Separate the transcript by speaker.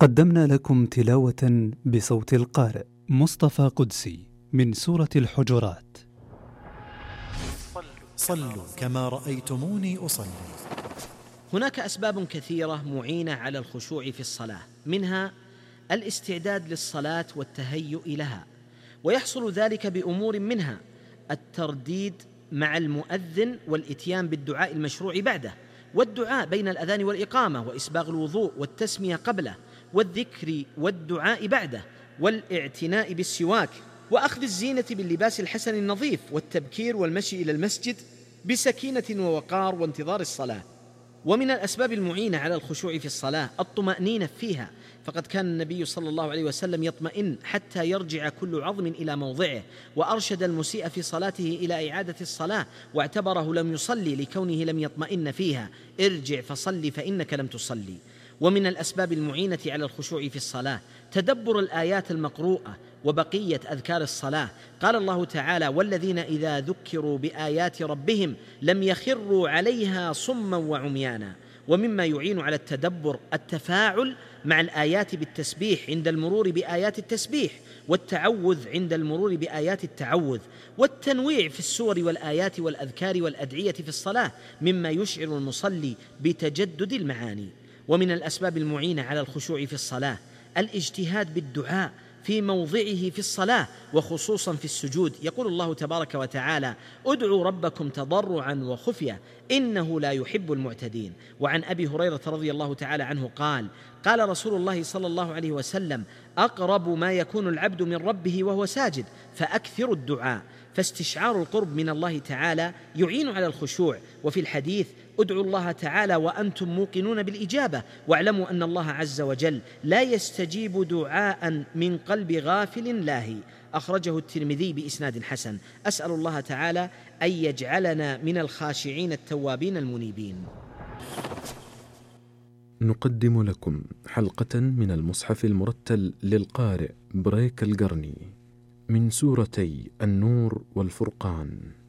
Speaker 1: قدمنا لكم تلاوة بصوت القارئ مصطفى قدسي من سورة الحجرات.
Speaker 2: صلوا كما رأيتموني أصلي.
Speaker 3: هناك أسباب كثيرة معينة على الخشوع في الصلاة، منها الاستعداد للصلاة والتهيؤ لها، ويحصل ذلك بأمور منها الترديد مع المؤذن والإتيان بالدعاء المشروع بعده، والدعاء بين الأذان والإقامة، وإسباغ الوضوء والتسمية قبله، والذكر والدعاء بعده، والاعتناء بالسواك، وأخذ الزينة باللباس الحسن النظيف، والتبكير والمشي إلى المسجد بسكينة ووقار وانتظار الصلاة. ومن الأسباب المعينة على الخشوع في الصلاة الطمأنينة فيها، فقد كان النبي صلى الله عليه وسلم يطمئن حتى يرجع كل عظم إلى موضعه، وأرشد المسيء في صلاته إلى إعادة الصلاة، واعتبره لم يصلي لكونه لم يطمئن فيها، ارجع فصلي فإنك لم تصلي. ومن الأسباب المعينة على الخشوع في الصلاة تدبر الآيات المقروءة وبقية أذكار الصلاة. قال الله تعالى: والذين إذا ذكروا بآيات ربهم لم يخروا عليها صما وعميانا. ومما يعين على التدبر التفاعل مع الآيات بالتسبيح عند المرور بآيات التسبيح، والتعوذ عند المرور بآيات التعوذ، والتنويع في السور والآيات والأذكار والأدعية في الصلاة مما يشعر المصلي بتجدد المعاني. ومن الأسباب المعينة على الخشوع في الصلاة الاجتهاد بالدعاء في موضعه في الصلاة، وخصوصا في السجود. يقول الله تبارك وتعالى: ادعوا ربكم تضرعا وخفية إنه لا يحب المعتدين. وعن أبي هريرة رضي الله تعالى عنه قال رسول الله صلى الله عليه وسلم: أقرب ما يكون العبد من ربه وهو ساجد فأكثر الدعاء. فاستشعار القرب من الله تعالى يعين على الخشوع. وفي الحديث: ادعوا الله تعالى وأنتم موقنون بالإجابة، واعلموا أن الله عز وجل لا يستجيب دعاء من قلب غافل لاهي. أخرجه الترمذي بإسناد حسن. أسأل الله تعالى أن يجعلنا من الخاشعين التوابين المنيبين.
Speaker 4: نقدم لكم حلقة من المصحف المرتل للقارئ بريك القرني من سورتي النور والفرقان.